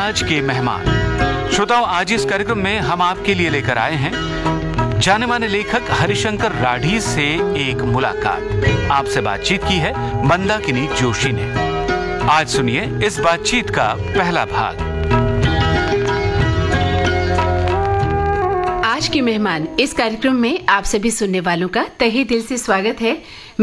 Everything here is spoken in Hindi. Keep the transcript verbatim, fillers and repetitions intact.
आज के मेहमान। श्रोताओं, आज इस कार्यक्रम में हम आपके लिए लेकर आए हैं जाने माने लेखक हरिशंकर राठी से एक मुलाकात। आपसे बातचीत की है मंदाकिनी जोशी ने। आज सुनिए इस बातचीत का पहला भाग। आज के मेहमान इस कार्यक्रम में आप सभी सुनने वालों का तहे दिल से स्वागत है।